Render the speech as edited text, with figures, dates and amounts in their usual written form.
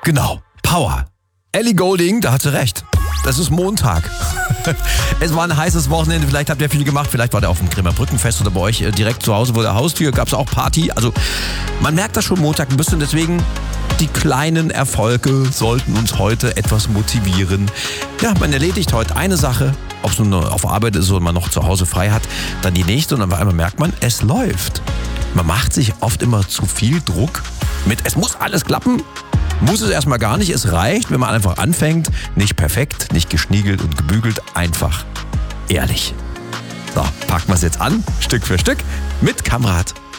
Genau, Power. Ellie Goulding, da hat sie recht. Das ist Montag. Es war ein heißes Wochenende, vielleicht habt ihr viel gemacht, vielleicht war der auf dem Bremer Brückenfest oder bei euch direkt zu Hause vor der Haustür, gab es auch Party. Also man merkt das schon Montag ein bisschen, deswegen die kleinen Erfolge sollten uns heute etwas motivieren. Ja, man erledigt heute eine Sache, ob es nun auf Arbeit ist oder man noch zu Hause frei hat, dann die nächste und dann auf einmal merkt man, es läuft. Man macht sich oft immer zu viel Druck mit, es muss alles klappen. Muss es erstmal gar nicht, es reicht, wenn man einfach anfängt. Nicht perfekt, nicht geschniegelt und gebügelt, einfach ehrlich. So, packen wir es jetzt an, Stück für Stück, mit Kamrat